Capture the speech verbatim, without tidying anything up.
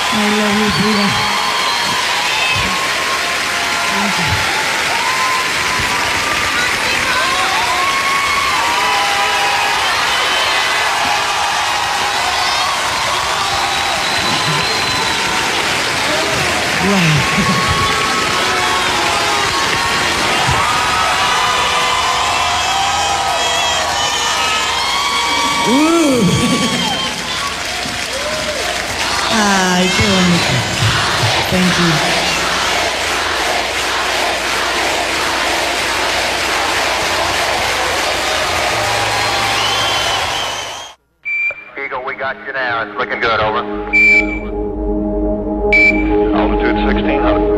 I love you, Frida. Thank you. Wow. Uh. Ay, qué bonito. Thank you. Eagle, we got you now. It's looking good, over. Altitude sixteen hundred.